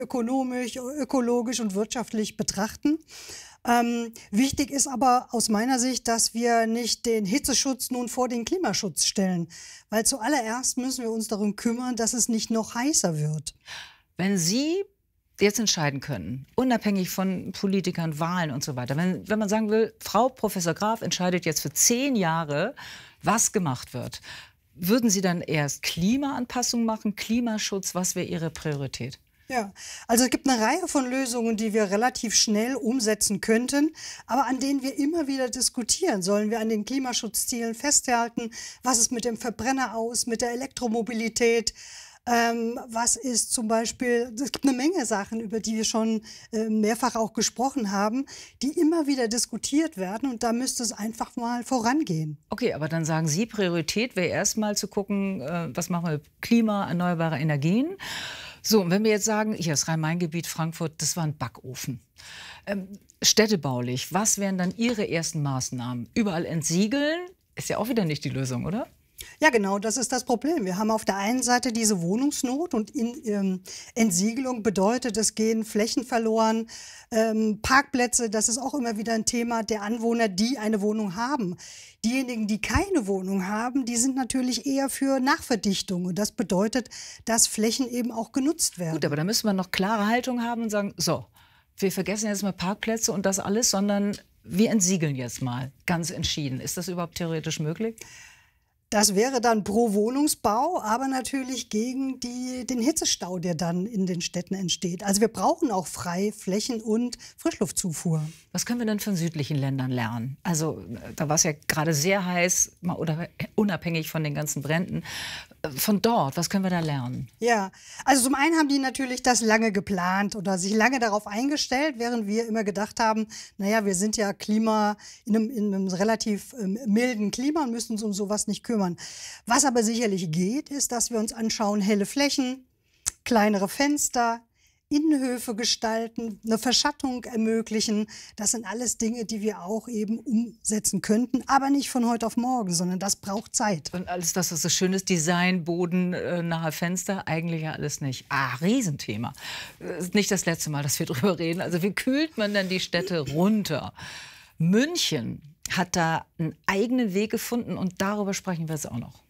ökonomisch, ökologisch und wirtschaftlich betrachten. Wichtig ist aber aus meiner Sicht, dass wir nicht den Hitzeschutz nun vor den Klimaschutz stellen. Weil zuallererst müssen wir uns darum kümmern, dass es nicht noch heißer wird. Wenn Sie jetzt entscheiden können, unabhängig von Politikern, Wahlen und so weiter, wenn man sagen will, Frau Professor Graf entscheidet jetzt für 10 Jahre, was gemacht wird, würden Sie dann erst Klimaanpassung machen, Klimaschutz, was wäre Ihre Priorität? Ja, also es gibt eine Reihe von Lösungen, die wir relativ schnell umsetzen könnten, aber an denen wir immer wieder diskutieren. Sollen wir an den Klimaschutzzielen festhalten? Was ist mit dem Verbrenner aus, mit der Elektromobilität? Was ist zum Beispiel, es gibt eine Menge Sachen, über die wir schon mehrfach auch gesprochen haben, die immer wieder diskutiert werden und da müsste es einfach mal vorangehen. Okay, aber dann sagen Sie, Priorität wäre erstmal zu gucken, was machen wir mit Klima, erneuerbare Energien. So, und wenn wir jetzt sagen, hier das Rhein-Main-Gebiet, Frankfurt, das war ein Backofen. Städtebaulich, was wären dann Ihre ersten Maßnahmen? Überall entsiegeln ist ja auch wieder nicht die Lösung, oder? Ja, genau, das ist das Problem. Wir haben auf der einen Seite diese Wohnungsnot und Entsiegelung bedeutet, es gehen Flächen verloren, Parkplätze, das ist auch immer wieder ein Thema der Anwohner, die eine Wohnung haben. Diejenigen, die keine Wohnung haben, die sind natürlich eher für Nachverdichtung und das bedeutet, dass Flächen eben auch genutzt werden. Gut, aber da müssen wir noch klare Haltung haben und sagen, so, wir vergessen jetzt mal Parkplätze und das alles, sondern wir entsiegeln jetzt mal ganz entschieden. Ist das überhaupt theoretisch möglich? Das wäre dann pro Wohnungsbau, aber natürlich gegen den Hitzestau, der dann in den Städten entsteht. Also wir brauchen auch Freiflächen und Frischluftzufuhr. Was können wir denn von südlichen Ländern lernen? Also da war es ja gerade sehr heiß, mal oder unabhängig von den ganzen Bränden. Von dort, was können wir da lernen? Ja, also zum einen haben die natürlich das lange geplant oder sich lange darauf eingestellt, während wir immer gedacht haben, naja, wir sind ja in einem relativ milden Klima und müssen uns um sowas nicht kümmern. Was aber sicherlich geht, ist, dass wir uns anschauen, helle Flächen, kleinere Fenster, Innenhöfe gestalten, eine Verschattung ermöglichen. Das sind alles Dinge, die wir auch eben umsetzen könnten, aber nicht von heute auf morgen, sondern das braucht Zeit. Und alles das, was so schön ist, Design, Boden, nahe Fenster, eigentlich ja alles nicht. Ah, Riesenthema. Ist nicht das letzte Mal, dass wir drüber reden. Also wie kühlt man denn die Städte runter? München hat da einen eigenen Weg gefunden und darüber sprechen wir jetzt auch noch.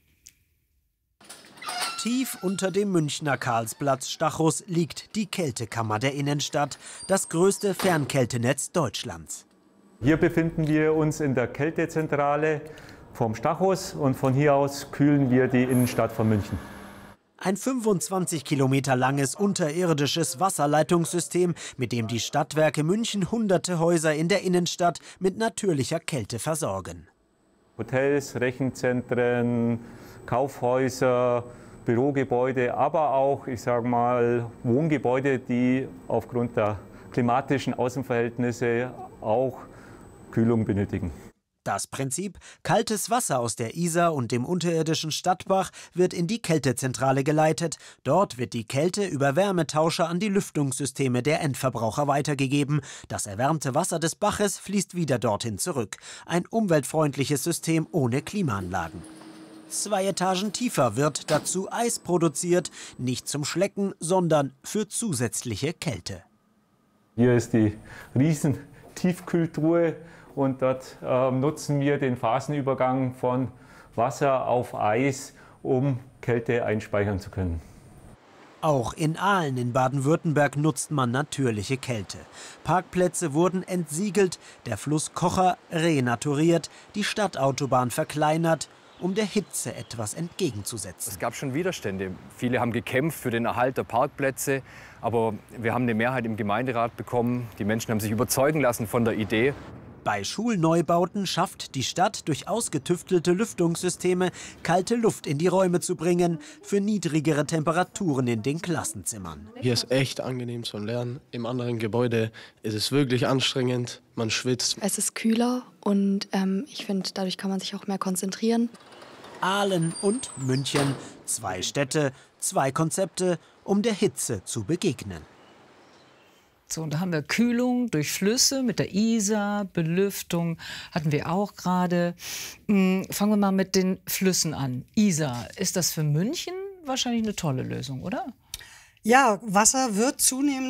Tief unter dem Münchner Karlsplatz Stachus liegt die Kältekammer der Innenstadt, das größte Fernkältenetz Deutschlands. Hier befinden wir uns in der Kältezentrale vom Stachus und von hier aus kühlen wir die Innenstadt von München. Ein 25 Kilometer langes unterirdisches Wasserleitungssystem, mit dem die Stadtwerke München hunderte Häuser in der Innenstadt mit natürlicher Kälte versorgen. Hotels, Rechenzentren, Kaufhäuser, Bürogebäude, aber auch, ich sage mal, Wohngebäude, die aufgrund der klimatischen Außenverhältnisse auch Kühlung benötigen. Das Prinzip: kaltes Wasser aus der Isar und dem unterirdischen Stadtbach wird in die Kältezentrale geleitet. Dort wird die Kälte über Wärmetauscher an die Lüftungssysteme der Endverbraucher weitergegeben. Das erwärmte Wasser des Baches fließt wieder dorthin zurück. Ein umweltfreundliches System ohne Klimaanlagen. 2 Etagen tiefer wird dazu Eis produziert, nicht zum Schlecken, sondern für zusätzliche Kälte. Hier ist die riesen Tiefkühltruhe und dort nutzen wir den Phasenübergang von Wasser auf Eis, um Kälte einspeichern zu können. Auch in Aalen in Baden-Württemberg nutzt man natürliche Kälte. Parkplätze wurden entsiegelt, der Fluss Kocher renaturiert, die Stadtautobahn verkleinert, um der Hitze etwas entgegenzusetzen. Es gab schon Widerstände. Viele haben gekämpft für den Erhalt der Parkplätze, aber wir haben eine Mehrheit im Gemeinderat bekommen. Die Menschen haben sich überzeugen lassen von der Idee. Bei Schulneubauten schafft die Stadt durch ausgetüftelte Lüftungssysteme kalte Luft in die Räume zu bringen, für niedrigere Temperaturen in den Klassenzimmern. Hier ist echt angenehm zum Lernen. Im anderen Gebäude ist es wirklich anstrengend, man schwitzt. Es ist kühler und ich finde, dadurch kann man sich auch mehr konzentrieren. Aalen und München, 2 Städte, 2 Konzepte, um der Hitze zu begegnen. So, und da haben wir Kühlung durch Flüsse mit der Isar, Belüftung hatten wir auch gerade. Fangen wir mal mit den Flüssen an. Isar, ist das für München wahrscheinlich eine tolle Lösung, oder? Ja, Wasser wird zunehmend